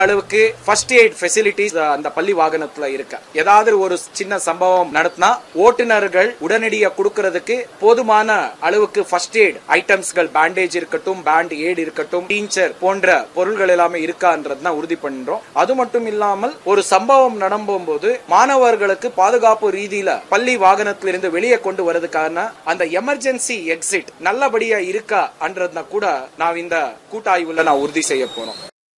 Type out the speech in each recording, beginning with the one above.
அளவுக்கு first eight facilities அந்த பள்ளி வாகனத்துல இருக்கு. ஏதாவது ஒரு சின்ன சம்பவம் நடத்தினா ஓட்டுநர்கள் உடனடியாக கொடுக்கறதுக்கு போதுமான அளவுக்கு ஃபர்ஸ்ட் எய்ட் ஐட்டம்ஸ்கள், பேண்டேஜ் இருக்கட்டும், பேண்ட் எய்ட் இருக்கட்டும், டீச்சர் போன்ற பொருள்கள் எல்லாமே இருக்கான்றதுதான் உறுதி பண்றோம். அது மட்டும் இல்லாமல் ஒரு சம்பவம் நடக்கும்போது மாணவர்களுக்கு பாதுகாப்பு ரீதியில பள்ளி வாகனத்திலிருந்து வெளியே கொண்டு வரதுக்கான அந்த எமர்ஜென்சி எக்ஸிட் நல்லபடியா இருக்கா என்றத கூட நான் இந்த கூட்டாய்வுல நான் உறுதி செய்ய போறோம்.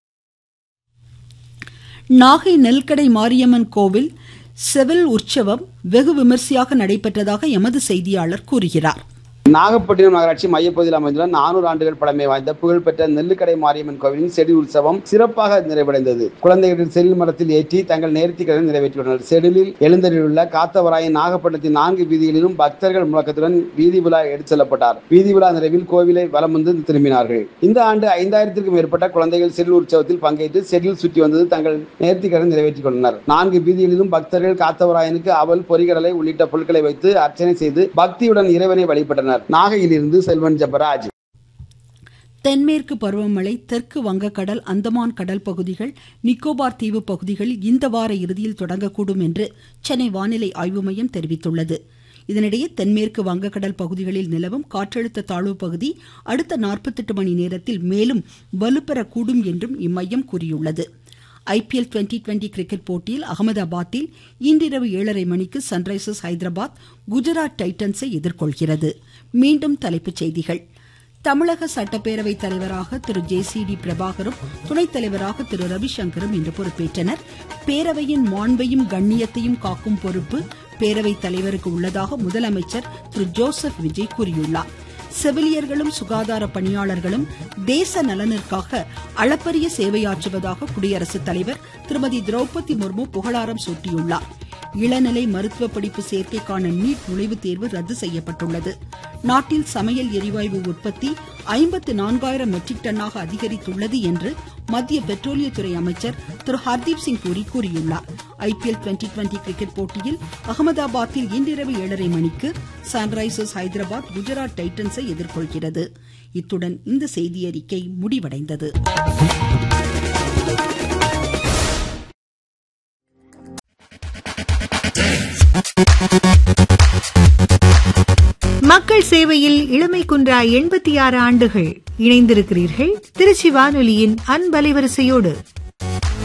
நாகை நெல்கடை மாரியம்மன் கோவில் செவில் உற்சவம் வெகு விமர்சையாக நடைபெற்றதாக எமது செய்தியாளர் கூறுகிறார். நாகப்பட்டினம் நகராட்சி மையப்பகுதியில் அமைந்துள்ள 400 ஆண்டுகள் பழமை வாய்ந்த புகழ்பெற்ற நெல்லுக்கடை மாரியம்மன் கோவிலின் செடில் உற்சவம் சிறப்பாக நிறைவடைந்தது. குழந்தைகள் செடில் மரத்தில் ஏற்றி தங்கள் நேர்த்திக்கடன் நிறைவேற்றியுள்ளனர். செடிலில் எழுந்தருளியுள்ள காத்தவராயன் நாகப்பட்டினத்தின் 4 வீதிகளிலும் பக்தர்கள் முழக்கத்துடன் வீதி விழா எடுத்து செல்லப்பட்டார். வீதி விழா நிறைவில் கோவிலை வலம் வந்து திரும்பினார்கள். இந்த ஆண்டு 5000க்கும் மேற்பட்ட குழந்தைகள் செடில் உற்சவத்தில் பங்கேற்று செடில் சுற்றி வந்து தங்கள் நேர்த்திக்கடன் நிறைவேற்றிக் கொண்டனர். 4 வீதிகளிலும் பக்தர்கள் காத்தவராயனுக்கு அவல், பொறிகடலை உள்ளிட்ட பொருட்களை வைத்து அர்ச்சனை செய்து பக்தியுடன் இறைவனை வழிபட்டனர். நாகையிலிருந்து செல்வன் ஜெபராஜ். தென்மேற்கு பருவமழை தெற்கு வங்கக்கடல், அந்தமான் கடல் பகுதிகள், நிக்கோபார் தீவு பகுதிகளில் இந்த வார இறுதியில் தொடங்கக்கூடும் என்று சென்னை வானிலை ஆய்வு மையம் தெரிவித்துள்ளது. இதனிடையே தென்மேற்கு வங்கக்கடல் பகுதிகளில் நிலவும் காற்றழுத்த தாழ்வு பகுதி அடுத்த 48 மணி நேரத்தில் மேலும் வலுப்பெறக்கூடும் என்றும் இம்மையம் கூறியுள்ளது. IPL 2020 கிரிக்கெட் போட்டியில் அகமதாபாத்தில் இன்றிரவு 7:30 மணிக்கு சன்ரைசர்ஸ் ஹைதராபாத் குஜராத் டைட்டன்ஸை எதிர்கொள்கிறது. மீண்டும் தலைப்புச் செய்திகள். தமிழக சட்டப்பேரவை தலைவராக திரு JCD பிரபாகரும், துணைத் தலைவராக திரு ரவிசங்கரும் இன்று பொறுப்பேற்றனர். பேரவையின் மாண்பையும் கண்ணியத்தையும் காக்கும் பொறுப்பு பேரவைத் தலைவருக்கு உள்ளதாக முதலமைச்சர் திரு ஜோசப் விஜய் கூறியுள்ளார். செவிலியர்களும் சுகாதார பணியாளர்களும் தேச நலனிற்காக அளப்பரிய சேவையாற்றுவதாக குடியரசுத் தலைவர் திருமதி திரௌபதி முர்மு புகழாரம் சூட்டியுள்ளார். இளநிலை மருத்துவ படிப்பு சேர்க்கைக்கான நீட் நுழைவுத் தேர்வு ரத்து செய்யப்பட்டுள்ளது. நாட்டில் சமையல் எரிவாயு உற்பத்தி 54,000 மெட்ரிக் டன்னாக அதிகரித்துள்ளது என்று மத்திய பெட்ரோலியத்துறை அமைச்சர் திரு ஹர்தீப் சிங் பூரி கூறியுள்ளார். IPL 2020 கிரிக்கெட் போட்டியில் அகமதாபாத்தில் இன்றிரவு 7:30 மணிக்கு சன்ரைசர்ஸ் ஹைதராபாத் குஜராத் டைட்டன்ஸை எதிர்கொள்கிறது. இத்துடன் இந்த செய்தியறிக்கை முடிவடைந்தது. மக்கள் சேவையில் இளமை குன்றா 86 ஆண்டுகள் இணைந்திருக்கிறீர்கள் திருச்சி வானொலியின் அன்பலைவரிசையோடு.